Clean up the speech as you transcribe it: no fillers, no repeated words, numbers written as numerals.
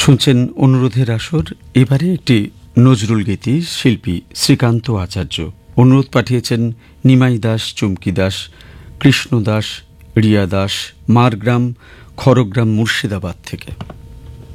শুনছেন অনুরোধের আসর। এবারে একটি নজরুল গীতি, শিল্পী শ্রীকান্ত আচার্য। অনুরোধ পাঠিয়েছেন নিমাই দাস, চুমকি দাস, কৃষ্ণ দাস, রিয়া দাস, মারগ্রাম, খড়গ্রাম, মুর্শিদাবাদ থেকে।